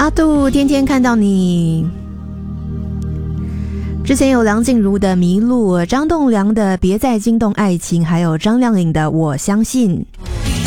阿杜天天看到你。之前有梁静茹的《迷路》，张栋梁的《别再惊动爱情》，还有张靓颖的《我相信》。